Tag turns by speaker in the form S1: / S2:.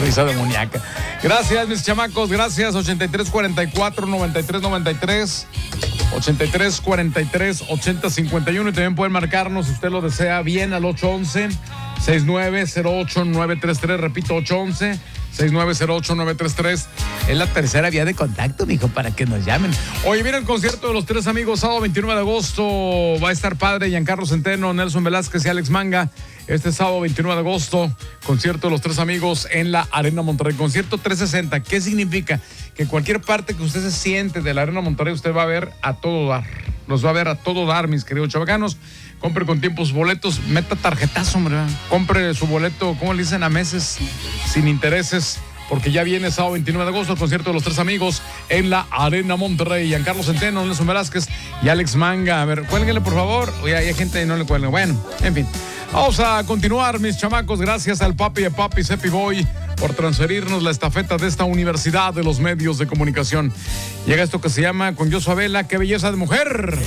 S1: Risa demoníaca. Gracias, mis chamacos, gracias. 8344-9393. 8343-8051. Y también pueden marcarnos, si usted lo desea, bien al 811-6908-933. Repito, 811-6908-933. Es la tercera vía de contacto, mijo, para que nos llamen. Hoy viene el concierto de los tres amigos, sábado 29 de agosto. Va a estar padre Giancarlo Centeno, Nelson Velázquez y Alex Manga. Este sábado 29 de agosto, concierto de los tres amigos en la Arena Monterrey. Concierto 360. ¿Qué significa? Que cualquier parte que usted se siente de la Arena Monterrey, usted va a ver a todo dar. Los va a ver a todo dar, mis queridos chavacanos. Compre con tiempo sus boletos, meta tarjetazo, hombre. Compre su boleto, ¿cómo le dicen? A meses, sin intereses. Porque ya viene sábado 29 de agosto el concierto de los tres amigos en la Arena Monterrey. Giancarlo Centeno, Nelson Velázquez y Alex Manga. A ver, cuélguenle, por favor. Oye, hay gente que no le cuelga. Bueno, en fin. Vamos a continuar, mis chamacos. Gracias al papi de papi, Cepi Boy, por transferirnos la estafeta de esta universidad de los medios de comunicación. Llega esto que se llama Con Josué Vela, qué belleza de mujer.